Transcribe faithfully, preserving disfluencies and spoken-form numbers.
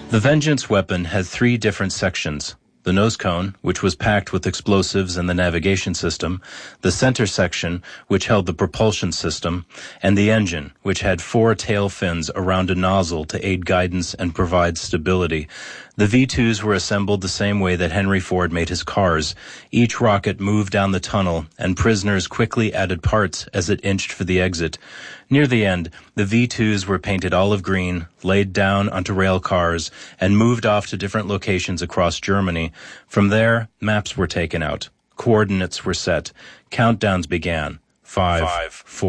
The Vengeance weapon had three different sections: the nose cone, which was packed with explosives and the navigation system, the center section, which held the propulsion system, and the engine, which had four tail fins around a nozzle to aid guidance and provide stability. The V twos were assembled the same way that Henry Ford made his cars. Each rocket moved down the tunnel, and prisoners quickly added parts as it inched for the exit. Near the end, the V twos were painted olive green, laid down onto rail cars, and moved off to different locations across Germany. From there, maps were taken out. Coordinates were set. Countdowns began. Five, Five. four,